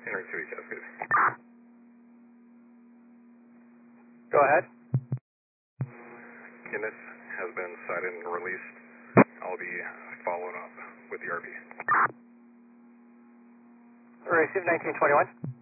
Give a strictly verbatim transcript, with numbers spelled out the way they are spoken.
Entering City Cascade. Go ahead. Guinness has been sighted and released. I'll be following up with the R P. Receive nineteen twenty-one.